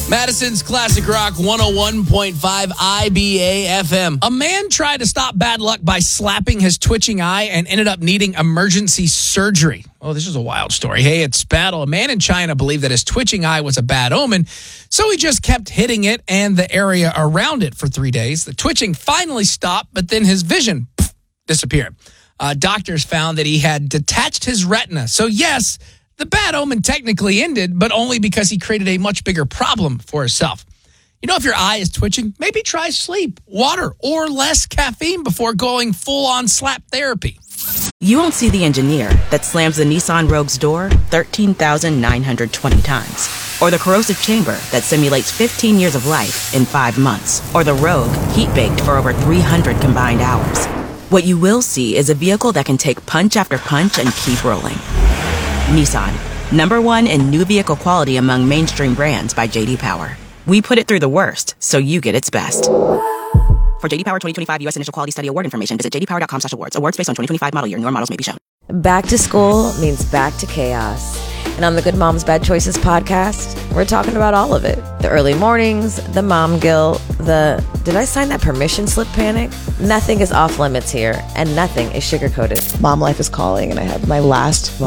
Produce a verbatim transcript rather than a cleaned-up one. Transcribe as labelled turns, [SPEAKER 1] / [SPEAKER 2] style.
[SPEAKER 1] Madison's Classic Rock one oh one point five I B A F M. A man tried to stop bad luck by slapping his twitching eye and ended up needing emergency surgery. Oh, this is a wild story. Hey, it's Battle. A man in China believed that his twitching eye was a bad omen, so he just kept hitting it and the area around it for three days. The twitching finally stopped, but then his vision pff, disappeared. Uh, doctors found that he had detached his retina. So yes, the bad omen technically ended, but only because he created a much bigger problem for himself. You know, if your eye is twitching, maybe try sleep, water, or less caffeine before going full-on slap therapy.
[SPEAKER 2] You won't see the engineer that slams the Nissan Rogue's door thirteen thousand nine hundred twenty times. Or the corrosive chamber that simulates fifteen years of life in five months. Or the Rogue heat-baked for over three hundred combined hours. What you will see is a vehicle that can take punch after punch and keep rolling. Nissan, number one in new vehicle quality among mainstream brands by J D Power. We put it through the worst, so you get its best. For J D Power twenty twenty-five U S Initial Quality Study Award information, visit j d power dot com slash awards. Awards based on twenty twenty-five model year. Newer models may be shown.
[SPEAKER 3] Back to school means back to chaos. And on the Good Moms Bad Choices podcast, we're talking about all of it. The early mornings, the mom guilt, the did I sign that permission slip panic? Nothing is off limits here, and nothing is sugar-coated.
[SPEAKER 4] Mom life is calling, and I have my last